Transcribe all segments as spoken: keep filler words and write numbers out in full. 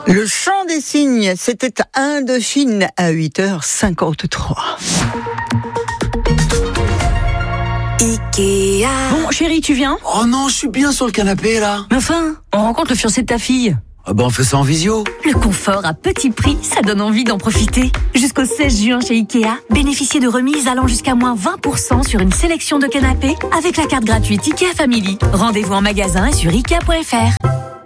Le chant des cygnes, c'était Indochine à huit heures cinquante-trois. Ikea. Bon, chérie, tu viens ? Oh non, je suis bien sur le canapé, là. Mais enfin, on rencontre le fiancé de ta fille. Ah ben, on fait ça en visio. Le confort à petit prix, ça donne envie d'en profiter. Jusqu'au seize juin chez Ikea, bénéficiez de remises allant jusqu'à moins vingt pour cent sur une sélection de canapés avec la carte gratuite Ikea Family. Rendez-vous en magasin et sur ikea point f r.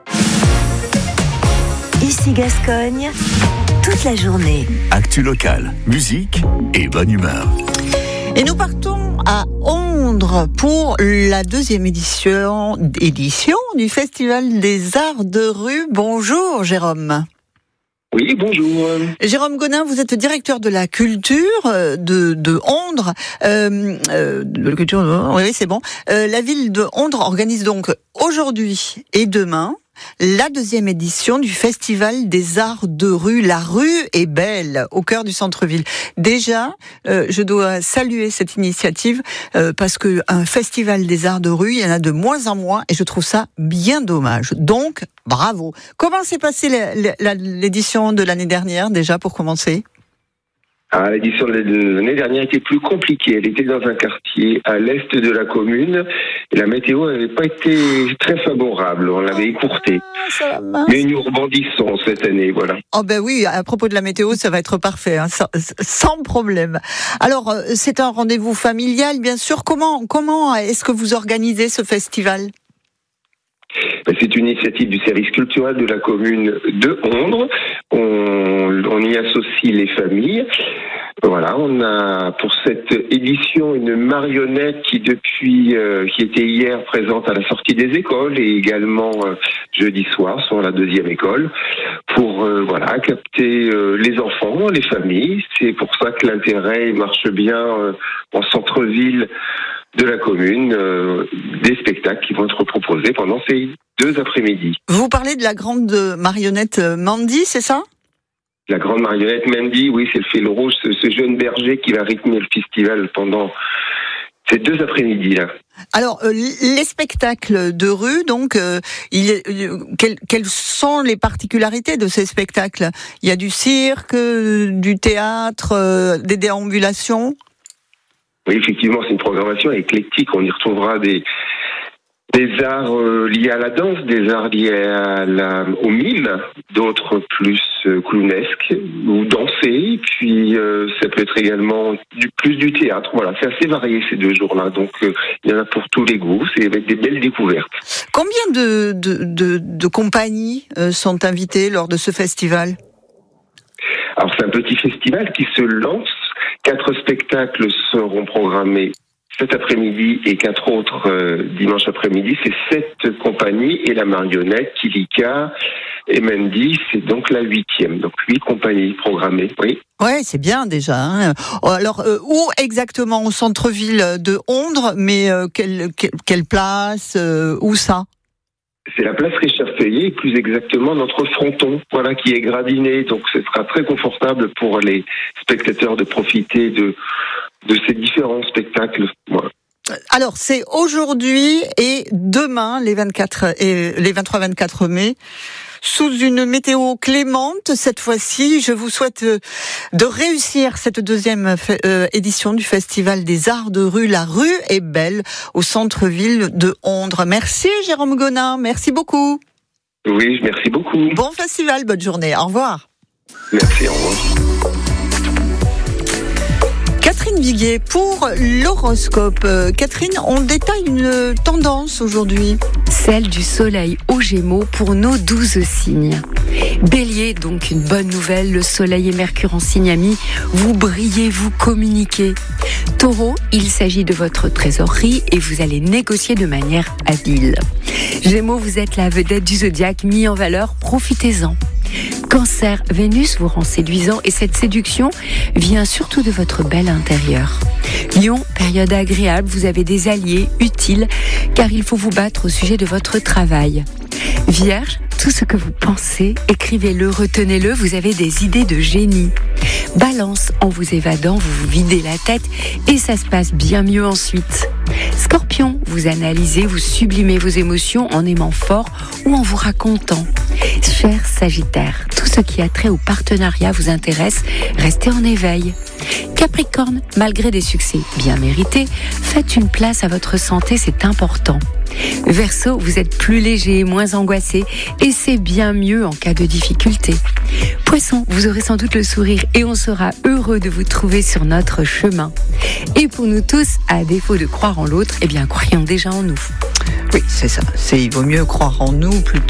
Ici Gascogne, toute la journée. Actu locale, musique et bonne humeur. Et nous partons à Ondres pour la deuxième édition, édition du Festival des Arts de Rue. Bonjour Jérôme. Oui, bonjour. Jérôme Gonin, vous êtes directeur de la culture de, de Ondres. Euh, euh, de la culture, oui, oui c'est bon. Euh, la ville de Ondres organise donc aujourd'hui et demain la deuxième édition du Festival des Arts de Rue. La rue est belle, au cœur du centre-ville. Déjà, euh, je dois saluer cette initiative euh, parce que un Festival des Arts de Rue, il y en a de moins en moins et je trouve ça bien dommage. Donc, bravo. Comment s'est passée l'édition de l'année dernière, déjà, pour commencer ? Ah, l'édition de l'année dernière était plus compliquée. Elle était dans un quartier à l'est de la commune. Et la météo n'avait pas été très favorable. On l'avait écourtée. Ah, Mais nous rebondissons cette année, voilà. Oh ben oui, à propos de la météo, ça va être parfait, hein, sans, sans problème. Alors, c'est un rendez-vous familial, bien sûr. Comment, comment est-ce que vous organisez ce festival ? C'est une initiative du service culturel de la commune de Ondres. On, on y associe les familles. Voilà, on a pour cette édition une marionnette qui depuis, euh, qui était hier présente à la sortie des écoles et également euh, jeudi soir sur la deuxième école pour euh, voilà capter euh, les enfants, les familles. C'est pour ça que l'intérêt marche bien euh, en centre-ville de la commune, euh, des spectacles qui vont être proposés pendant ces deux après-midi. Vous parlez de la grande marionnette Mandy, c'est ça ? La grande marionnette Mandy, oui, c'est le fil rouge, ce, ce jeune berger qui va rythmer le festival pendant ces deux après-midi-là. Alors, euh, les spectacles de rue, donc, euh, il est, euh, quelles, quelles sont les particularités de ces spectacles ? Il y a du cirque, euh, du théâtre, euh, des déambulations ? Oui, effectivement, c'est une programmation éclectique. On y retrouvera des, des arts euh, liés à la danse, des arts liés à la, au mime, d'autres plus euh, clownesques ou dansés. Puis euh, ça peut être également du, plus du théâtre. Voilà, c'est assez varié ces deux jours-là. Donc euh, il y en a pour tous les goûts. C'est avec des belles découvertes. Combien de, de, de, de compagnies euh, sont invitées lors de ce festival ? Alors c'est un petit festival qui se lance. Quatre spectacles seront programmés cet après-midi et quatre autres euh, dimanche après-midi. C'est sept compagnies et la marionnette, Kilika et Mandy, c'est donc la huitième. Donc huit compagnies programmées, oui. Ouais, c'est bien déjà. Hein. Alors, euh, où exactement au centre-ville de Ondres, mais euh, quelle, quelle, quelle place, euh, où ça ? C'est la place Richard-Feuillet, plus exactement notre fronton, voilà, qui est gradiné. Donc, ce sera très confortable pour les spectateurs de profiter de, de ces différents spectacles. Voilà. Alors, c'est aujourd'hui et demain, les vingt-quatre et les vingt-trois vingt-quatre mai, sous une météo clémente cette fois-ci. Je vous souhaite de réussir cette deuxième édition du Festival des Arts de Rue. La rue est belle au centre-ville de Ondres. Merci Jérôme Gonin, merci beaucoup. Oui, merci beaucoup. Bon festival, bonne journée, au revoir. Merci, au revoir. Catherine Viguier pour l'horoscope. Euh, Catherine, on détaille une tendance aujourd'hui. Celle du soleil aux Gémeaux pour nos douze signes. Bélier, donc une bonne nouvelle, le soleil et Mercure en signe ami, vous brillez, vous communiquez. Taureau, il s'agit de votre trésorerie et vous allez négocier de manière habile. Gémeaux, vous êtes la vedette du zodiaque mis en valeur, profitez-en. Cancer, Vénus vous rend séduisant et cette séduction vient surtout de votre bel intérieur. Lion, période agréable, vous avez des alliés utiles car il faut vous battre au sujet de votre travail. Vierge, tout ce que vous pensez, écrivez-le, retenez-le, vous avez des idées de génie. Balance, en vous évadant, vous vous videz la tête et ça se passe bien mieux ensuite. Scorpion, vous analysez, vous sublimez vos émotions en aimant fort ou en vous racontant. Cher Sagittaire, tout ce qui a trait au partenariat vous intéresse, restez en éveil. Capricorne, malgré des succès bien mérités, faites une place à votre santé, c'est important. Verseau, vous êtes plus léger, moins angoissé et c'est bien mieux en cas de difficulté. Poisson, vous aurez sans doute le sourire et on sera heureux de vous trouver sur notre chemin. Et pour nous tous, à défaut de croire en l'autre, eh bien croyons déjà en nous. Oui, c'est ça. C'est, il vaut mieux croire en nous plutôt